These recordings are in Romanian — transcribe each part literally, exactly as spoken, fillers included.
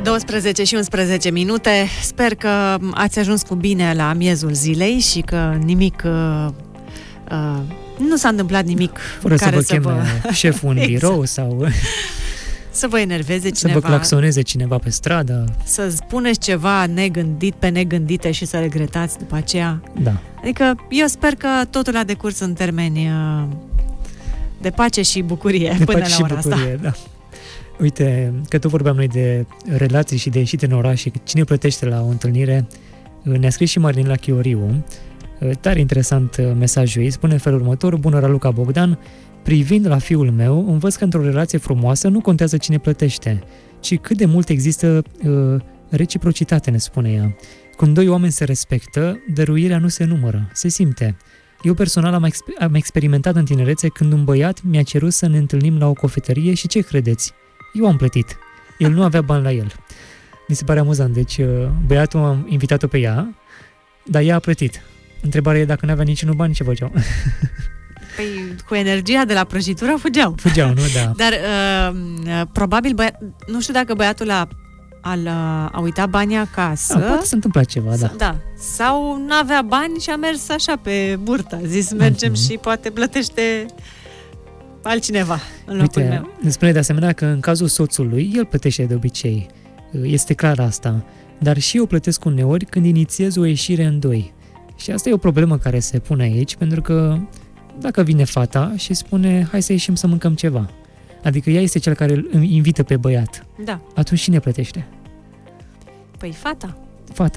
douăsprezece și unsprezece minute. Sper că ați ajuns cu bine la miezul zilei și că nimic uh, uh, nu s-a întâmplat nimic fără care să vă cheme să vă... șeful în Exact. birou sau să vă enerveze să cineva, vă claxoneze cineva pe stradă. să spuneți ceva negândit pe negândite și să regretați după aceea. Da. Adică eu sper că totul a decurs în termeni uh, de pace și bucurie De până pace la și ora bucurie, asta. da. Uite, că tot vorbeam noi de relații și de ieșit în oraș și cine plătește la o întâlnire, ne-a scris și Marin la Chioriu, tare interesant mesajul ei, spune în felul următor: bună, Raluca Bogdan, privind la fiul meu, învăț că într-o relație frumoasă nu contează cine plătește, ci cât de mult există uh, reciprocitate, ne spune ea. Când doi oameni se respectă, dăruirea nu se numără, se simte. Eu personal am, exper- am experimentat în tinerețe când un băiat mi-a cerut să ne întâlnim la o cofetărie și ce credeți? Eu am plătit. El nu avea bani la el. Mi se pare amuzant. Deci băiatul a invitat-o pe ea, dar ea a plătit. Întrebarea e dacă nu avea niciunul bani, ce făceau? Păi cu energia de la prăjitură fugeau. Fugeau, nu? Da. Dar uh, probabil, băia... nu știu dacă băiatul a, a, a uitat banii acasă. A, poate s-a întâmplat ceva, da. da. Sau nu avea bani și a mers așa pe burtă. A zis, mergem uh-huh. și poate plătește altcineva în locul Uite, meu. ne spune de asemenea că în cazul soțului, el plătește de obicei. Este clar asta. Dar și eu plătesc uneori când inițiez o ieșire în doi. Și asta e o problemă care se pune aici, pentru că dacă vine fata și spune hai să ieșim să mâncăm ceva, adică ea este cel care îl invită pe băiat, da. Atunci cine plătește? Păi fata. Fata?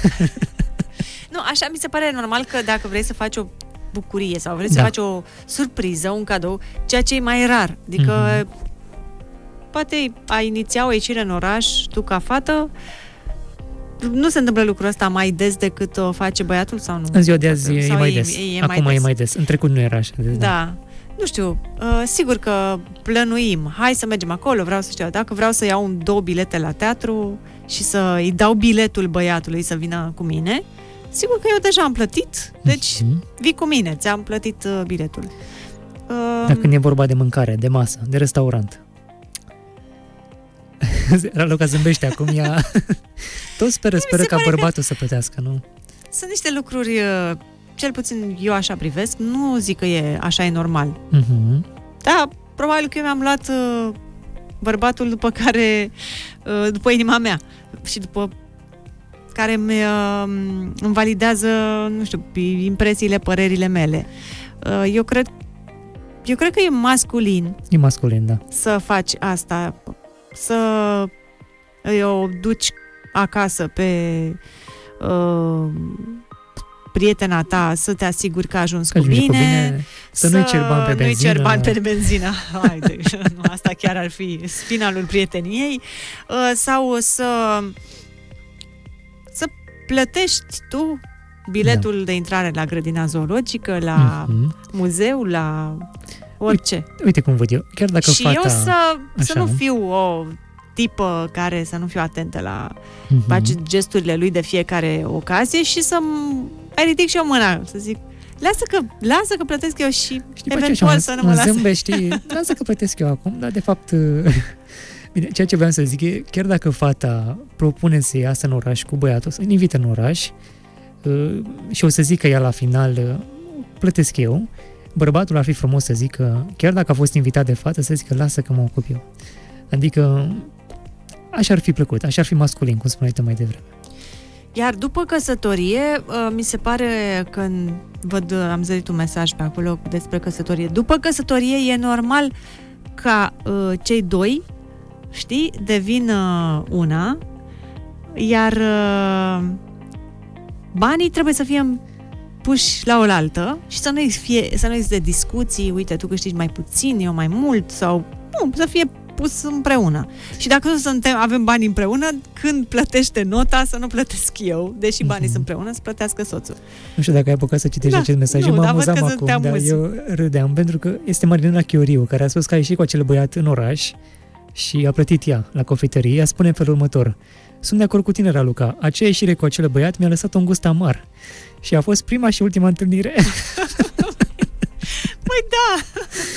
Nu, așa mi se pare normal că dacă vrei să faci o bucurie sau vrei da. să faci o surpriză, un cadou, ceea ce e mai rar. Adică mm-hmm. poate a iniția o ieșire în oraș, tu ca fată, nu se întâmplă lucrul ăsta mai des decât o face băiatul sau nu? În ziua de azi e, e mai des. E, e Acum mai des. e mai des. În trecut nu era așa. Deci, da. da. Nu știu, uh, sigur că plănuim. Hai să mergem acolo, vreau să știu. Dacă vreau să iau un, două bilete la teatru și să îi dau biletul băiatului să vină cu mine, sigur că eu deja am plătit, deci mm-hmm. vii cu mine, ți-am plătit uh, biletul. Uh, Dacă când e vorba de mâncare, de masă, de restaurant. Raluca zâmbește acum, ea... Tot speră, speră ca bărbatul că... să plătească, nu? Sunt niște lucruri, cel puțin eu așa privesc, nu zic că e așa e normal. Uh-huh. Da, probabil că eu mi-am luat uh, bărbatul după care, uh, după inima mea și după care îmi, uh, îmi validează, nu știu, impresiile, părerile mele. Uh, eu cred eu cred că e masculin. E masculin, da. Să faci asta, să o duci acasă pe uh, prietena ta, să te asiguri că a ajuns cu bine, cu bine, să, să nu-i cer bani pe benzină. Nu-i cer bani pe benzină. Haide, nu, asta chiar ar fi spinalul prieteniei. Uh, sau să să plătești tu biletul da. de intrare la grădina zoologică, la mm-hmm. muzeu, la orice. Uite, uite cum văd eu. Chiar dacă și fata... eu să, să așa, nu fiu o tipă care să nu fiu atentă la mm-hmm. gesturile lui de fiecare ocazie și să mai ridic și eu mâna, să zic, lasă că, lasă că plătesc eu și știi, eventual așa, să nu mă lasă. Zâmbe, știi, lasă că plătesc eu acum, dar de fapt... Bine, ceea ce vreau să zic e, chiar dacă fata propune să iasă în oraș cu băiatul, să-i invită în oraș și o să zică ea la final, plătesc eu, bărbatul ar fi frumos să zică, chiar dacă a fost invitat de fată, să zică, lasă că mă ocup eu. Adică, așa ar fi plăcut, așa ar fi masculin, cum spuneai tu mai devreme. Iar după căsătorie, mi se pare că văd, am zărit un mesaj pe acolo despre căsătorie. După căsătorie e normal ca uh, cei doi, știi, devin uh, una, iar uh, banii trebuie să fie puși la oaltă și să nu fie, să nu existe discuții, uite, tu câștigi mai puțin, eu mai mult, sau nu, să fie pus împreună. Și dacă nu suntem, avem bani împreună, când plătește nota, să nu plătesc eu, deși banii mm-hmm. sunt împreună, să plătească soțul. Nu știu dacă ai apucat să citești da, acest mesaj, nu, mă dar amuzam acum, dar eu râdeam, pentru că este Marilena Chioriu, care a spus că a ieșit cu acel băiat în oraș și a plătit ea la cofetărie. Ea spune în felul următor: sunt de acord cu tine, Raluca, acea ieșire cu acel băiat mi-a lăsat un gust amar și a fost prima și ultima întâlnire. Păi da!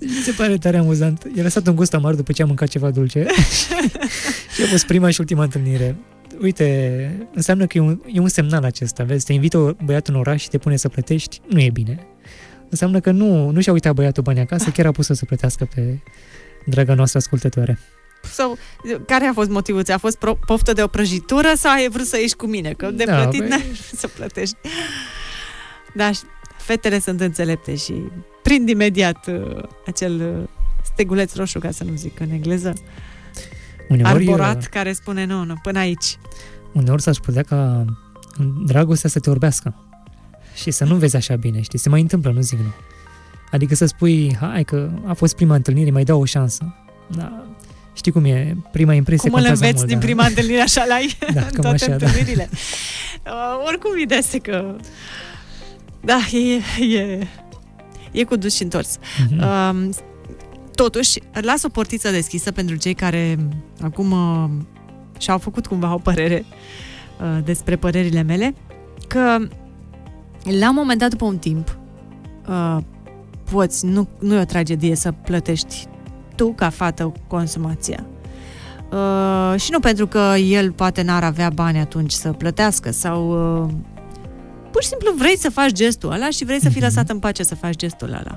Mi se pare tare amuzant. I-a lăsat un gust amar după ce a mâncat ceva dulce. Și a fost prima și ultima întâlnire. Uite, înseamnă că e un, e un semnal acesta, vezi? Te invită băiatul în oraș și te pune să plătești, nu e bine. Înseamnă că nu, nu și-a uitat băiatul banii acasă, chiar a pus să se plătească pe draga noastră ascultătoare. Sau, care a fost motivul? Ți-a fost pro- poftă de o prăjitură sau ai vrut să ieși cu mine? Că de da, plătit n-ai vrut să plătești. Da, fetele sunt înțelepte și prind imediat uh, acel uh, steguleț roșu, ca să nu zic în engleză, uneori, arborat, care spune nu, nu, până aici. Uneori s-ar putea ca dragostea să te orbească și să nu vezi așa bine, știi? Se mai întâmplă, nu zic nu. Adică să spui, hai că a fost prima întâlnire, mai dau o șansă. Da, știi cum e, prima impresie cum contează mult. Cum îl înveți din da. prima întâlnire, așa l-ai da, în toate așa, întâlnirile. Da. Uh, oricum ideea este că da, e, e, e cu dus și întors. Mm-hmm. Uh, totuși, las o portiță deschisă pentru cei care acum uh, și-au făcut cumva o părere uh, despre părerile mele, că la un moment dat, după un timp, uh, poți, nu, nu e o tragedie să plătești tu ca fată consumația. Uh, și nu pentru că el poate n-ar avea bani atunci să plătească sau uh, pur și simplu vrei să faci gestul ăla și vrei să fii lăsat în pace să faci gestul ăla.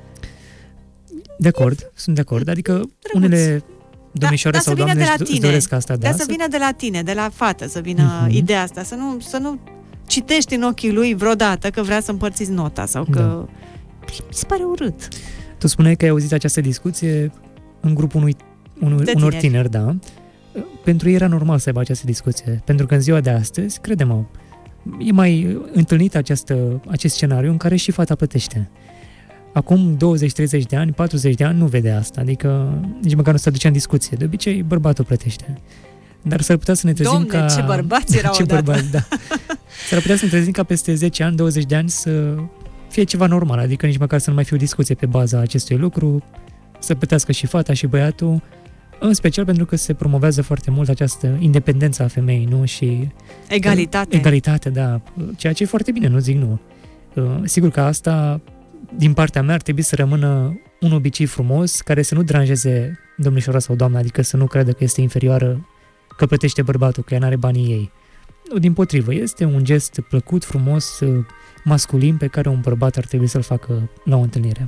De acord, e, sunt de acord. Adică drăguț. Unele domnișoare da, sau doamne își doresc asta. Da, da, să vină de la tine, de la fată, să vină uh-huh. ideea asta, să nu, să nu citești în ochii lui vreodată că vrea să împărțiți nota sau că da. Mi se pare urât. Tu spuneai că ai auzit această discuție în grupul unui, unui, unor tineri. tineri, da? Pentru ei era normal să aibă această discuție, pentru că în ziua de astăzi, crede-mă, e mai întâlnit această, acest scenariu în care și fata plătește. Acum douăzeci treizeci de ani, patruzeci de ani nu vede asta, adică nici măcar nu se aducea în discuție. De obicei, bărbatul plătește. Dar s-ar putea să ne trezim Domne, ca... ce bărbați erau ce odată. Bărbați, da. S-ar putea să ne trezim ca peste zece ani, douăzeci de ani să fie ceva normal, adică nici măcar să nu mai fie o discuție pe baza acestui lucru, să plătească și fata și băiatul, în special pentru că se promovează foarte mult această independență a femeii, nu? Și egalitate. Egalitate, da. Ceea ce e foarte bine, nu zic nu. Sigur că asta, din partea mea, ar trebui să rămână un obicei frumos, care să nu deranjeze domnișoara sau doamna, adică să nu creadă că este inferioară, că plătește bărbatul, că ea n-are banii ei. Nu, dimpotrivă, este un gest plăcut, frumos, masculin, pe care un bărbat ar trebui să-l facă la o întâlnire.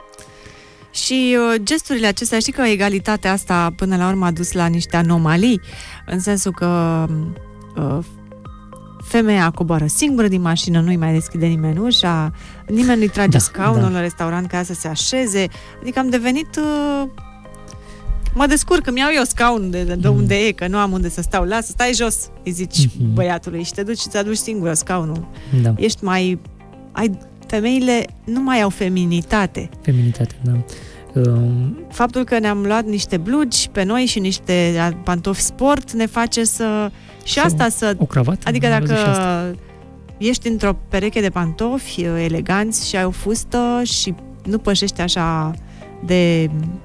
Și uh, gesturile acestea, știi că egalitatea asta până la urmă a dus la niște anomalii, în sensul că uh, femeia coboară singură din mașină, nu-i mai deschide nimeni ușa, nimeni nu-i trage da, scaunul da. la restaurant ca să se așeze, adică am devenit... Uh, mă descurc, îmi iau eu scaun de, de mm. unde e, că nu am unde să stau, lasă, stai jos, îi zici mm-hmm. băiatului și te duci și ți aduci singură scaunul. Da. Ești mai... Ai, femeile nu mai au feminitate. Feminitate, da. Um... Faptul că ne-am luat niște blugi pe noi și niște pantofi sport ne face să... Și, și asta o, să... O cravată? Adică dacă ești într-o pereche de pantofi eleganți și ai o fustă și nu pășești așa de...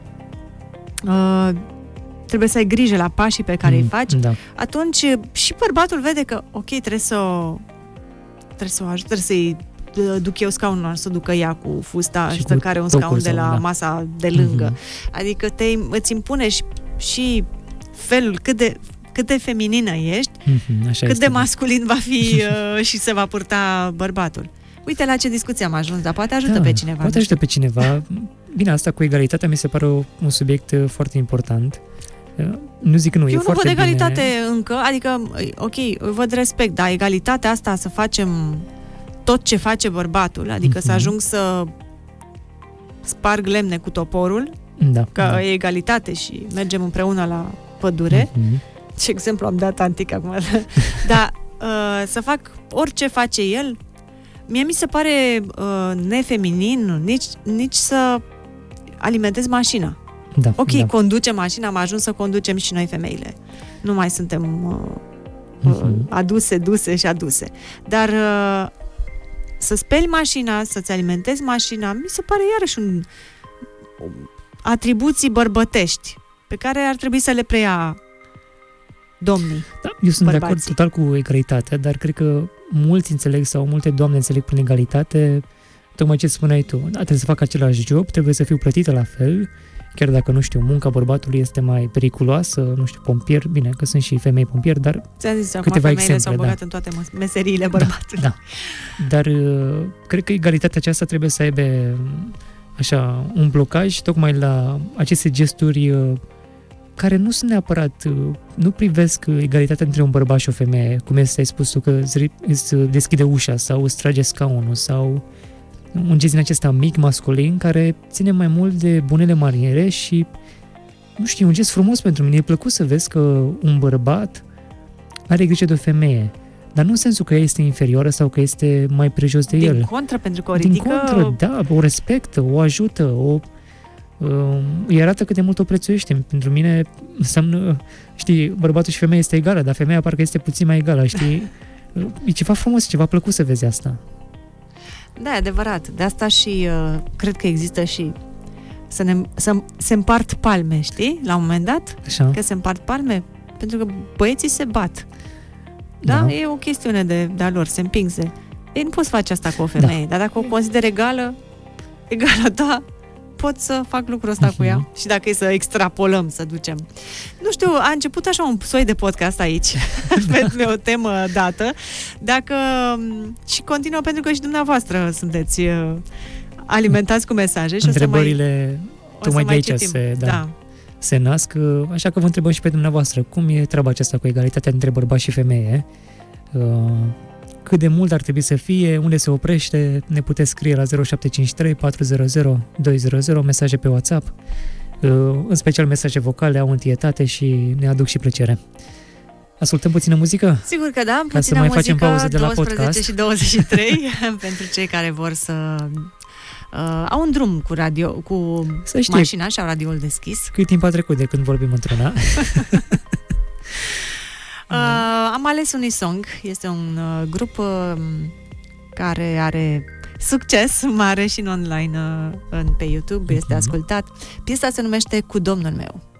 Uh, trebuie să ai grijă la pașii pe care mm, îi faci, da. Atunci și bărbatul vede că ok, trebuie să o trebuie să o ajut, trebuie să-i duc eu scaunul, să ducă ea cu fusta și să care un scaun de la da. masa de lângă. Mm-hmm. Adică te, îți impune și, și felul cât de, cât de feminină ești, mm-hmm, cât este, de masculin da. va fi uh, și se va purta bărbatul. Uite la ce discuție am ajuns, dar poate ajută da, pe cineva. Poate ajută pe cineva. Bine, asta cu egalitatea mi se pare un subiect foarte important. Nu zic că nu, eu e nu foarte văd egalitate bine. încă, adică, ok, văd respect, dar egalitatea asta să facem tot ce face bărbatul, adică mm-hmm. să ajung să sparg lemne cu toporul, da, că da. e egalitate și mergem împreună la pădure. Mm-hmm. Ce exemplu am dat antic acum. Dar uh, să fac orice face el, mie mi se pare uh, nefeminin nici, nici să alimentez mașina. Da, ok, da. conducem mașina, am ajuns să conducem și noi femeile. Nu mai suntem uh, uh, uh-huh. aduse, duse și aduse. Dar uh, să speli mașina, să-ți alimentezi mașina, mi se pare iarăși un atribuții bărbătești pe care ar trebui să le preia domnii. Da, eu sunt bărbații. de acord total cu egalitatea, dar cred că mulți înțeleg sau multe doamne înțeleg prin egalitate tocmai ce spuneai tu, da, trebuie să fac același job, trebuie să fiu plătită la fel, chiar dacă, nu știu, munca bărbatului este mai periculoasă, nu știu, pompier, bine, că sunt și femei pompieri, dar ți-am zis, câteva acum femeile exemple, s-au băgat da. în toate meseriile bărbatului. Da, da. Dar cred că egalitatea aceasta trebuie să aibă așa, un blocaj tocmai la aceste gesturi care nu sunt neapărat, nu privesc egalitatea între un bărbat și o femeie, cum este ai spus tu, că îți deschide ușa sau îți trage scaunul sau un gest din acesta mic, masculin, care ține mai mult de bunele maniere și, nu știu, un gest frumos pentru mine. E plăcut să vezi că un bărbat are grijă de o femeie, dar nu în sensul că ea este inferioară sau că este mai prejos de Din el. Din contră, pentru că o Din ridică... contră, da, o respectă, o ajută, o, uh, îi arată cât de mult o prețuiește. Pentru mine înseamnă, știi, bărbatul și femeia este egală, dar femeia parcă este puțin mai egală, știi? E ceva frumos, e ceva plăcut să vezi asta. Da, e adevărat. De asta și uh, cred că există și să, ne, să se împart palme, știi? La un moment dat, Așa. că se împart palme, pentru că băieții se bat. Da? Da. E o chestiune de, de-a lor, se împingse. Ei, nu poți face asta cu o femeie, da. Dar dacă o consideri egală, egală, da, pot să fac lucrul ăsta uh-huh. cu ea. Și dacă e să extrapolăm, să ducem. Nu știu, a început așa un soi de podcast aici, pe o temă dată. Dacă și continuă, pentru că și dumneavoastră sunteți alimentați cu mesaje. Și întrebările tocmai de aici citim. se, da, da. se nasc, așa că vă întrebăm și pe dumneavoastră, cum e treaba aceasta cu egalitatea între bărbați și femeie? Cât de mult ar trebui să fie, unde se oprește, ne puteți scrie la zero șapte cinci trei patru zero zero doi zero zero, mesaje pe WhatsApp, în special mesaje vocale, au întâietate și ne aduc și plăcere. Ascultăm puțină muzică? Sigur că da, ca să mai muzică, facem pauză de la douăsprezece podcast. și douăzeci și trei pentru cei care vor să uh, au un drum cu radio, cu mașina și au radioul deschis. Cât timp a trecut de când vorbim într-una? Uh, am ales Unisong, este un uh, grup uh, care are succes mare și în online, uh, în, pe YouTube, este ascultat. Piesa se numește Cu Domnul meu.